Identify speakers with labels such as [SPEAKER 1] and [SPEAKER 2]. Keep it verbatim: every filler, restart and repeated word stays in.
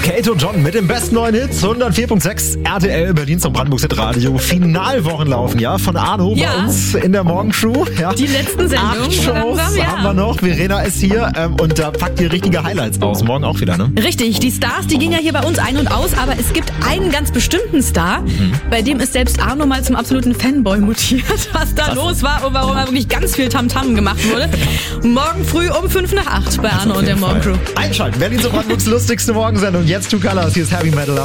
[SPEAKER 1] Kate und John mit den besten neuen Hits, hundertvier Komma sechs R T L, Berlins und Brandenburgs Hitradio. Finalwochen laufen, ja, von Arno
[SPEAKER 2] ja.
[SPEAKER 1] bei uns in der Morgencrew. Ja.
[SPEAKER 2] Die letzten Sendungen.
[SPEAKER 1] Acht Shows
[SPEAKER 2] langsam, ja.
[SPEAKER 1] haben wir noch. Verena ist hier ähm, und da packt ihr richtige Highlights aus. Morgen auch wieder, ne?
[SPEAKER 2] Richtig, die Stars, die gingen ja hier bei uns ein und aus, aber es gibt einen ganz bestimmten Star, mhm. bei dem ist selbst Arno mal zum absoluten Fanboy mutiert, was da Krass. los war und warum er wirklich ganz viel Tamtam gemacht wurde. Morgen früh um fünf nach acht bei Arno und der Morgencrew.
[SPEAKER 1] Einschalten, Berlins und Brandenburgs lustigste Morgensendung. Jetzt Two Colors, hier ist Heavy Metal.